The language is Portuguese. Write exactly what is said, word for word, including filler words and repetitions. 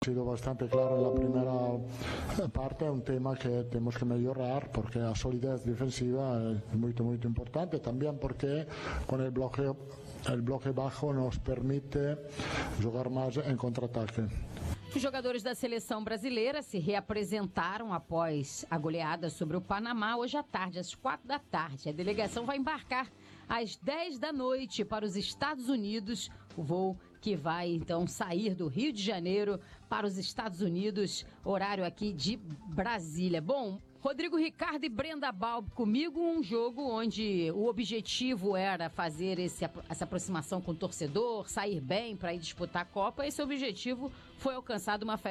Ha sido bastante claro en la primera parte, un tema que tenemos que mejorar porque la solidez defensiva es muy, muy importante, también porque con el bloqueo, el bloque bajo nos permite jugar más en contraataque. Os jogadores da seleção brasileira se reapresentaram após a goleada sobre o Panamá hoje à tarde, às quatro da tarde. A delegação vai embarcar às dez da noite para os Estados Unidos. O voo que vai, então, sair do Rio de Janeiro para os Estados Unidos, horário aqui de Brasília. Bom, Rodrigo Ricardo e Brenda Balbi comigo, um jogo onde o objetivo era fazer esse, essa aproximação com o torcedor, sair bem para ir disputar a Copa. Esse objetivo foi alcançado, uma festa